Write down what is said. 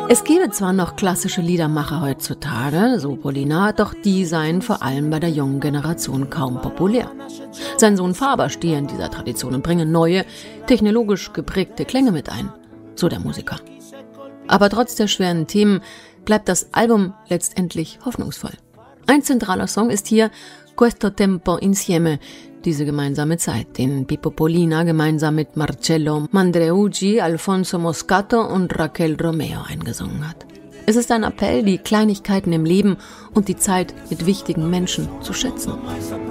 Es gäbe zwar noch klassische Liedermacher heutzutage, so Polina, doch die seien vor allem bei der jungen Generation kaum populär. Sein Sohn Faber stehe in dieser Tradition und bringe neue, technologisch geprägte Klänge mit ein, so der Musiker. Aber trotz der schweren Themen bleibt das Album letztendlich hoffnungsvoll. Ein zentraler Song ist hier Questo Tempo Insieme, diese gemeinsame Zeit, den Pippo Polina gemeinsam mit Marcello Mandreucci, Alfonso Moscato und Raquel Romeo eingesungen hat. Es ist ein Appell, die Kleinigkeiten im Leben und die Zeit mit wichtigen Menschen zu schätzen.